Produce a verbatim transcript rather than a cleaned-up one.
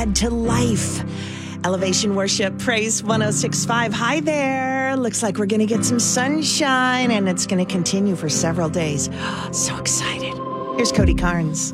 to life. Elevation Worship, Praise one oh six point five. Hi there. Looks like we're going to get some sunshine, and it's going to continue for several days. So excited. Here's Cody Carnes.